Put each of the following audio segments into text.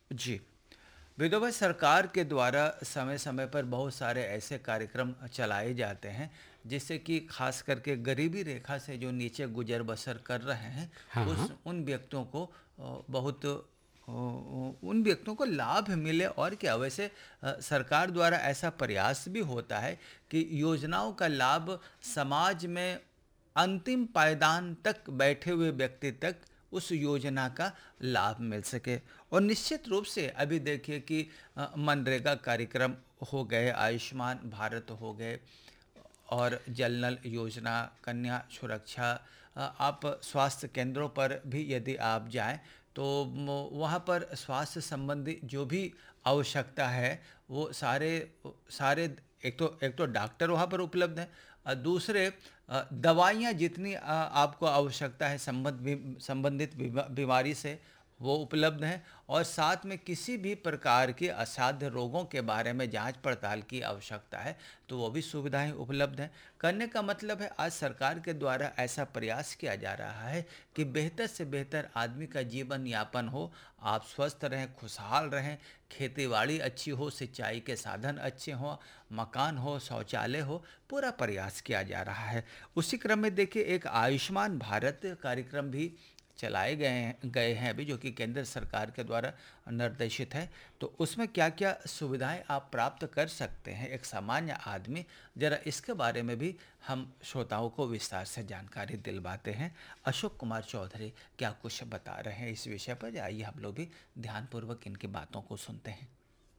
जी। विधवा सरकार के द्वारा समय-समय पर बहुत सारे ऐसे कार्यक्रम चलाए जाते हैं, जिससे कि ख़ास करके गरीबी रेखा से जो नीचे गुज़र-बसर कर रहे हैं, हाँ। उन व्यक्तियों को बहुत उन व्यक्तियों को लाभ मिले और क्या वैसे सरकार द्वारा ऐसा प्रयास भी होता है कि योजनाओं का लाभ समाज में अंतिम पायदान तक बैठे हुए व्यक्ति तक उस योजना का लाभ मिल सके। और निश्चित रूप से अभी देखिए कि मनरेगा कार्यक्रम हो गए, आयुष्मान भारत हो गए और जल नल योजना, कन्या सुरक्षा। आप स्वास्थ्य केंद्रों पर भी यदि आप जाएं तो वहाँ पर स्वास्थ्य संबंधी जो भी आवश्यकता है वो सारे सारे एक तो डॉक्टर वहाँ पर उपलब्ध हैं, दूसरे दवाइयाँ जितनी आपको आवश्यकता है संबंधित बीमारी से वो उपलब्ध हैं, और साथ में किसी भी प्रकार के असाध्य रोगों के बारे में जांच पड़ताल की आवश्यकता है तो वो भी सुविधाएं उपलब्ध हैं। कहने का मतलब है आज सरकार के द्वारा ऐसा प्रयास किया जा रहा है कि बेहतर से बेहतर आदमी का जीवन यापन हो, आप स्वस्थ रहें, खुशहाल रहें, खेतीबाड़ी अच्छी हो, सिंचाई के साधन अच्छे हों, मकान हो, शौचालय हो, पूरा प्रयास किया जा रहा है। उसी क्रम में देखिए एक आयुष्मान भारत कार्यक्रम भी चलाए गए हैं अभी, जो कि केंद्र सरकार के द्वारा निर्देशित है। तो उसमें क्या-क्या सुविधाएं आप प्राप्त कर सकते हैं एक सामान्य आदमी, जरा इसके बारे में भी हम श्रोताओं को विस्तार से जानकारी दिलवाते हैं। अशोक कुमार चौधरी क्या कुछ बता रहे हैं इस विषय पर, आइए हम लोग भी ध्यानपूर्वक इनकी बातों को सुनते हैं।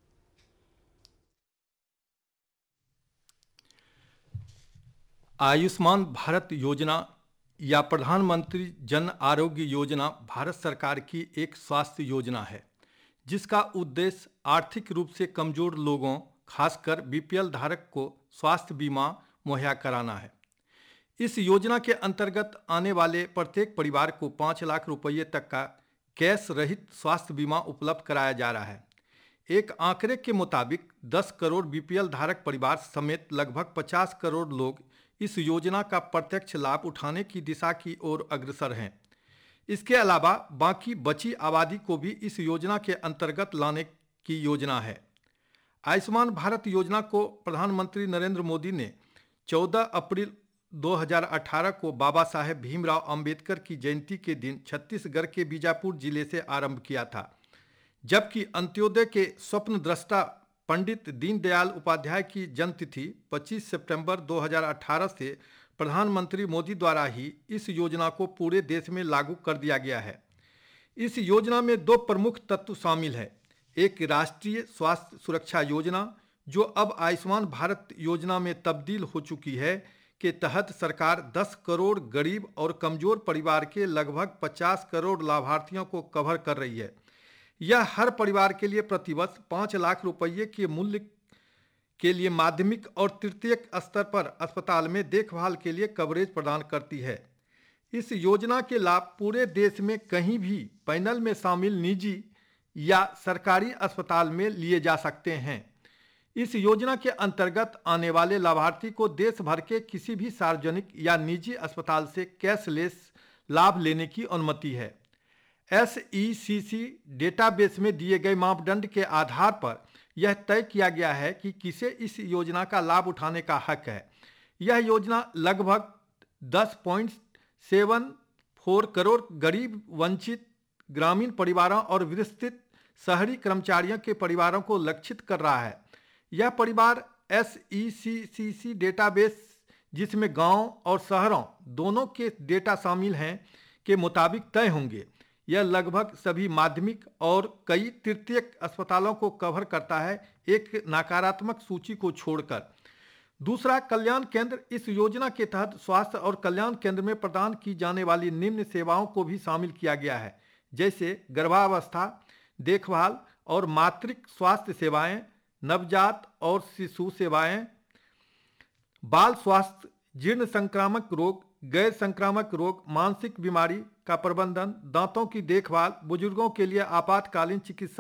आयुष्मान भारत योजना या प्रधानमंत्री जन आरोग्य योजना भारत सरकार की एक स्वास्थ्य योजना है, जिसका उद्देश्य आर्थिक रूप से कमजोर लोगों, खासकर बीपीएल धारक को स्वास्थ्य बीमा मुहैया कराना है। इस योजना के अंतर्गत आने वाले प्रत्येक परिवार को 5 लाख रुपये तक का कैश रहित स्वास्थ्य बीमा उपलब्ध कराया जा रहा है। एक आंकड़े के मुताबिक 10 करोड़ बीपीएल धारक परिवार समेत लगभग 50 करोड़ लोग इस योजना का प्रत्यक्ष लाभ उठाने की दिशा की ओर अग्रसर हैं। इसके अलावा बाकी बची आबादी को भी इस योजना के अंतर्गत लाने की योजना है। आयुष्मान भारत योजना को प्रधानमंत्री नरेंद्र मोदी ने 14 अप्रैल 2018 को बाबा साहेब भीमराव अंबेडकर की जयंती के दिन छत्तीसगढ़ के बीजापुर जिले से आरंभ किया था, जबकि अंत्योदय के स्वप्न दृष्टा पंडित दीनदयाल उपाध्याय की जन्मतिथि 25 सितंबर 2018 से प्रधानमंत्री मोदी द्वारा ही इस योजना को पूरे देश में लागू कर दिया गया है। इस योजना में 2 प्रमुख तत्व शामिल हैं। एक राष्ट्रीय स्वास्थ्य सुरक्षा योजना, जो अब आयुष्मान भारत योजना में तब्दील हो चुकी है, के तहत सरकार 10 करोड़ गरीब और कमजोर परिवार के लगभग 50 करोड़ लाभार्थियों को कवर कर रही है। यह हर परिवार के लिए प्रतिवर्ष 5 लाख रुपये के मूल्य के लिए माध्यमिक और तृतीयक स्तर पर अस्पताल में देखभाल के लिए कवरेज प्रदान करती है। इस योजना के लाभ पूरे देश में कहीं भी पैनल में शामिल निजी या सरकारी अस्पताल में लिए जा सकते हैं। इस योजना के अंतर्गत आने वाले लाभार्थी को देश भर के किसी भी सार्वजनिक या निजी अस्पताल से कैशलेस लाभ लेने की अनुमति है। SECC डेटाबेस में दिए गए मापदंड के आधार पर यह तय किया गया है कि किसे इस योजना का लाभ उठाने का हक है। यह योजना लगभग 10.74 करोड़ गरीब, वंचित ग्रामीण परिवारों और विस्तृत शहरी कर्मचारियों के परिवारों को लक्षित कर रहा है। यह परिवार SECC डेटाबेस, जिसमें गांव और शहरों दोनों के डेटा शामिल हैं, के मुताबिक तय होंगे। यह लगभग सभी माध्यमिक और कई तृतीयक अस्पतालों को कवर करता है, एक नकारात्मक सूची को छोड़कर। दूसरा, कल्याण केंद्र। इस योजना के तहत स्वास्थ्य और कल्याण केंद्र में प्रदान की जाने वाली निम्न सेवाओं को भी शामिल किया गया है, जैसे गर्भावस्था देखभाल और मातृक स्वास्थ्य सेवाएं, नवजात और शिशु सेवाएं, बाल स्वास्थ्य, जीर्ण संक्रामक रोग, गैर संक्रामक रोग, मानसिक बीमारी का प्रबंधन, दांतों की देखभाल, बुजुर्गों के लिए आपातकालीन चिकित्सा